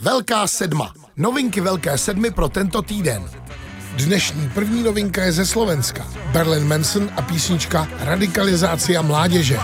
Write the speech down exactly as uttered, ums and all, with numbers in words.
Velká sedma. Novinky Velké sedmi pro tento týden. Dnešní první novinka je ze Slovenska. Marilyn Manson a písnička Radikalizácia mládeže.